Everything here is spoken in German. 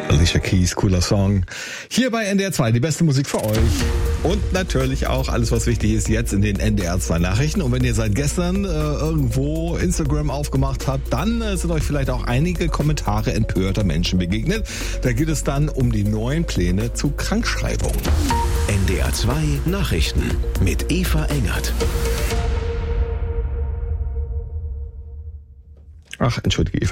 Alicia Keys, cooler Song. Hier bei NDR 2, die beste Musik für euch. Und natürlich auch alles, was wichtig ist, jetzt in den NDR 2 Nachrichten. Und wenn ihr seit gestern irgendwo Instagram aufgemacht habt, dann sind euch vielleicht auch einige Kommentare empörter Menschen begegnet. Da geht es dann um die neuen Pläne zu Krankschreibung. NDR 2 Nachrichten mit Eva Engert. Ach, entschuldige, Eva.